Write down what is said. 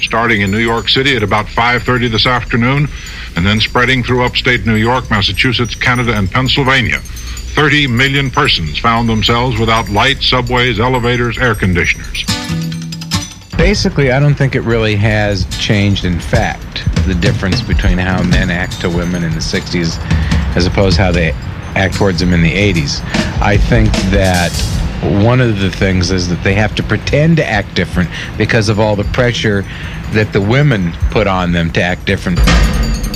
starting in New York City at about 5:30 this afternoon, and then spreading through upstate New York, Massachusetts, Canada, and Pennsylvania. 30 million persons found themselves without light, subways, elevators, air conditioners. Basically, I don't think it really has changed in fact, the difference between how men act to women in the 60s as opposed to how they act towards them in the 80s. I think that one of the things is that they have to pretend to act different because of all the pressure that the women put on them to act different.